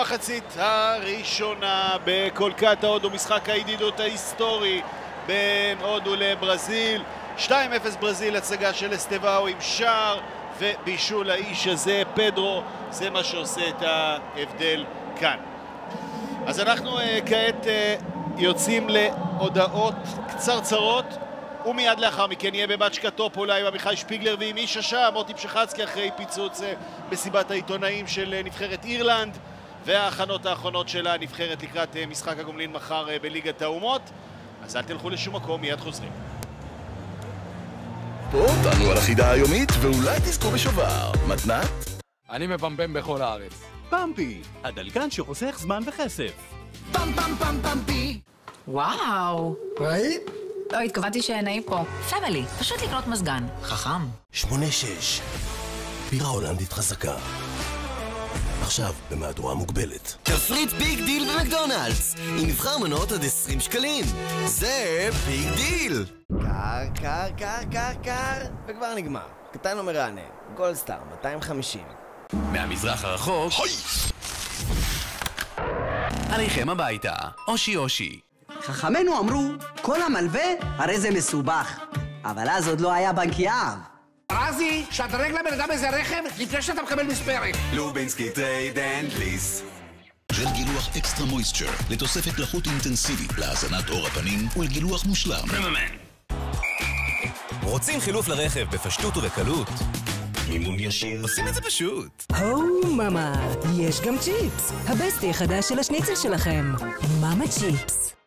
המחצית הראשונה בקולקטה, הודו, משחק הידידות ההיסטורי בין הודו לברזיל. 2-0 ברזיל, הצגה של אסטבאו עם שער ובישול האיש הזה, פדרו. זה מה שעושה את ההבדל כאן. אז אנחנו כעת יוצאים להודעות קצרצרות, ומיד לאחר מכן יהיה בבצ'קה טופ אולי עם עמיחי שפיגלר ועם איש השעה מוטי פשחצקי אחרי פיצוץ מסיבת העיתונאים של נבחרת אירלנד וההכנות האחרונות של הנבחרת לקראת משחק הגומלין מחר בליגת האומות. אז אל תלכו לשום מקום, מיד חוזרים. אותנו על החידה היומית ואולי תזכו בשובר. מתנת? אני מבמבם בכל הארץ. פמפי, הדלקן שחוסך זמן וכסף. פם פם פם פמפי. וואו. ראית? לא, התכוונתי שנעים פה. פמילי, פשוט לקנות מזגן. חכם. 8-6. בירה הולנדית חזקה. עכשיו במהדורה מוגבלת. תפריט ביג דיל במקדונלדס. עם מבחר מנות עד 20 שקלים. זה ביג דיל. קר, וכבר נגמר. קטן לא מרענן. גולדסטאר, 250. מהמזרח הרחוק. עליכם הביתה. אושי. חכמינו אמרו, כל המלווה הרי זה מסובך. אבל אז עוד לא היה בנק יהב. רזי, שדרג לבן אדם איזה רכב לפני שאתה מקבל מספרת. לובינסקי טרייד אנד ליס. ג'ל גילוח אקסטרה מויסצ'ר לתוספת לחות אינטנסיבית להזנת עור הפנים ולגילוח מושלם. רוצים חילוף לרכב בפשטות ובקלות? מימון ישיר. עושים את זה פשוט. מאמה, יש גם צ'יפס. הבסטי החדש של השניצל שלכם. מאמה צ'יפס.